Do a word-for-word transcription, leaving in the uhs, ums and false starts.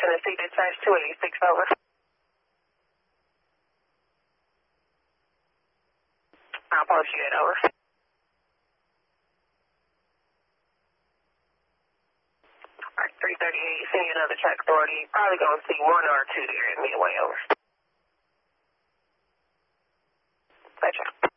Tennessee dispatch two eighty-six over. I'll post you it over. Alright, three thirty-eight, send you another track authority. Probably gonna see one or two there at Midway over. Gotcha.